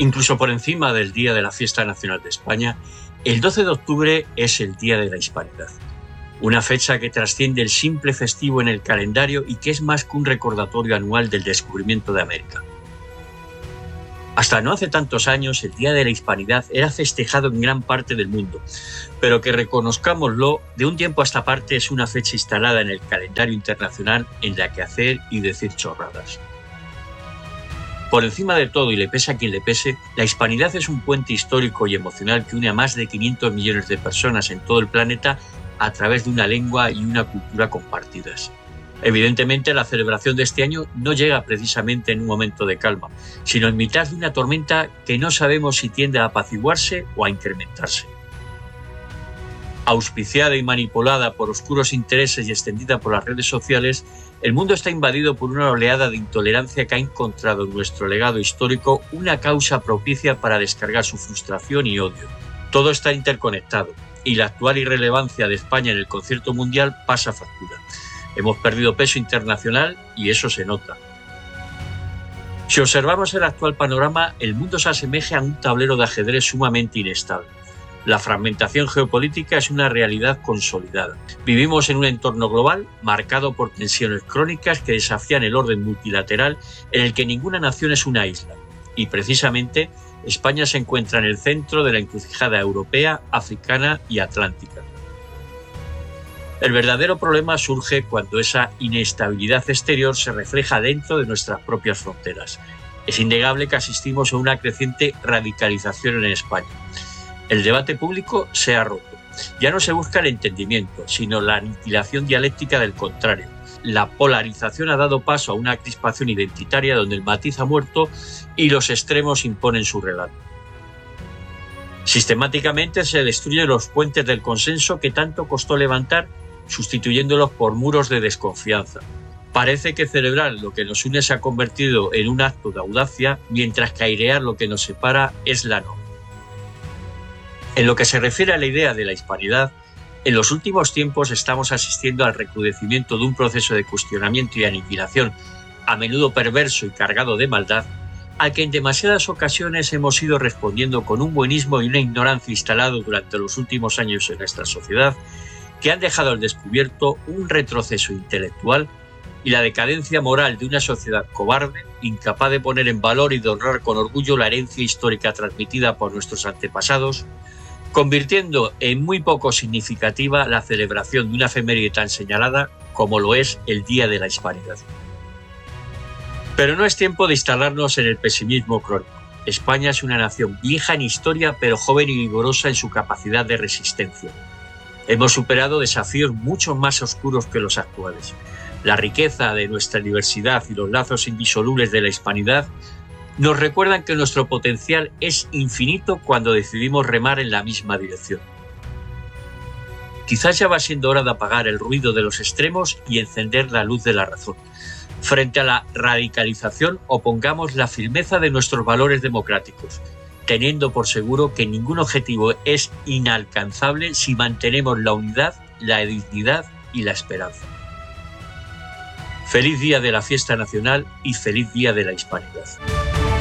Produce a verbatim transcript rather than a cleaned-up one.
Incluso por encima del Día de la Fiesta Nacional de España, el doce de octubre es el Día de la Hispanidad. Una fecha que trasciende el simple festivo en el calendario y que es más que un recordatorio anual del descubrimiento de América. Hasta no hace tantos años, el Día de la Hispanidad era festejado en gran parte del mundo, pero que reconozcámoslo, de un tiempo a esta parte es una fecha instalada en el calendario internacional en la que hacer y decir chorradas. Por encima de todo, y le pese a quien le pese, la Hispanidad es un puente histórico y emocional que une a más de quinientos millones de personas en todo el planeta a través de una lengua y una cultura compartidas. Evidentemente, la celebración de este año no llega precisamente en un momento de calma, sino en mitad de una tormenta que no sabemos si tiende a apaciguarse o a incrementarse. Auspiciada y manipulada por oscuros intereses y extendida por las redes sociales, el mundo está invadido por una oleada de intolerancia que ha encontrado en nuestro legado histórico una causa propicia para descargar su frustración y odio. Todo está interconectado, y la actual irrelevancia de España en el concierto mundial pasa factura. Hemos perdido peso internacional y eso se nota. Si observamos el actual panorama, el mundo se asemeja a un tablero de ajedrez sumamente inestable. La fragmentación geopolítica es una realidad consolidada. Vivimos en un entorno global marcado por tensiones crónicas que desafían el orden multilateral en el que ninguna nación es una isla. Y precisamente España se encuentra en el centro de la encrucijada europea, africana y atlántica. El verdadero problema surge cuando esa inestabilidad exterior se refleja dentro de nuestras propias fronteras. Es innegable que asistimos a una creciente radicalización en España. El debate público se ha roto. Ya no se busca el entendimiento, sino la aniquilación dialéctica del contrario. La polarización ha dado paso a una crispación identitaria donde el matiz ha muerto y los extremos imponen su relato. Sistemáticamente se destruyen los puentes del consenso que tanto costó levantar, sustituyéndolos por muros de desconfianza. Parece que celebrar lo que nos une se ha convertido en un acto de audacia, mientras que airear lo que nos separa es la norma. En lo que se refiere a la idea de la hispanidad, en los últimos tiempos estamos asistiendo al recrudecimiento de un proceso de cuestionamiento y aniquilación, a menudo perverso y cargado de maldad, al que en demasiadas ocasiones hemos ido respondiendo con un buenismo y una ignorancia instalado durante los últimos años en nuestra sociedad, que han dejado al descubierto un retroceso intelectual y la decadencia moral de una sociedad cobarde, incapaz de poner en valor y de honrar con orgullo la herencia histórica transmitida por nuestros antepasados, convirtiendo en muy poco significativa la celebración de una efeméride tan señalada como lo es el Día de la Hispanidad. Pero no es tiempo de instalarnos en el pesimismo crónico. España es una nación vieja en historia, pero joven y vigorosa en su capacidad de resistencia. Hemos superado desafíos mucho más oscuros que los actuales. La riqueza de nuestra diversidad y los lazos indisolubles de la hispanidad nos recuerdan que nuestro potencial es infinito cuando decidimos remar en la misma dirección. Quizás ya va siendo hora de apagar el ruido de los extremos y encender la luz de la razón. Frente a la radicalización, opongamos la firmeza de nuestros valores democráticos, teniendo por seguro que ningún objetivo es inalcanzable si mantenemos la unidad, la dignidad y la esperanza. Feliz Día de la Fiesta Nacional y feliz Día de la Hispanidad.